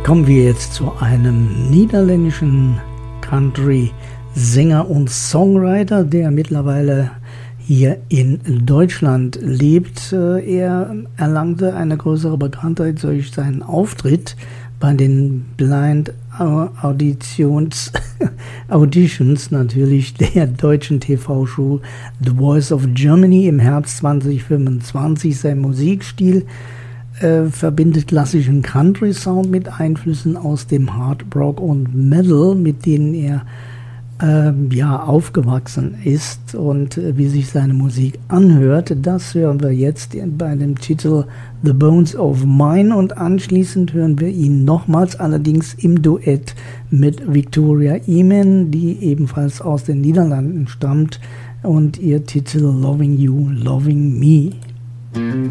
Kommen wir jetzt zu einem niederländischen Country-Sänger und Songwriter, der mittlerweile hier in Deutschland lebt. Er erlangte eine größere Bekanntheit durch seinen Auftritt bei den Blind Auditions natürlich der deutschen TV-Show The Voice of Germany im Herbst 2025. Sein Musikstil verbindet klassischen Country-Sound mit Einflüssen aus dem Hard Rock und Metal, mit denen er aufgewachsen ist, und wie sich seine Musik anhört, das hören wir jetzt bei dem Titel The Bones of Mine, und anschließend hören wir ihn nochmals, allerdings im Duett mit Victoria Eamon, die ebenfalls aus den Niederlanden stammt, und ihr Titel Loving You, Loving Me.